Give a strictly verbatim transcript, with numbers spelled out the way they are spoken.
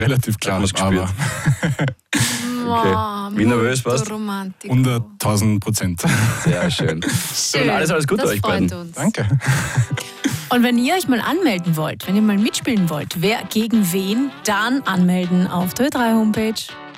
relativ klar, aber... Okay. Wie nervös warst du? hunderttausend Prozent. Sehr schön. Schön. Und alles, alles Gute das euch freut beiden. Uns. Danke. Und wenn ihr euch mal anmelden wollt, wenn ihr mal mitspielen wollt, wer gegen wen, dann anmelden auf der Ö drei Homepage.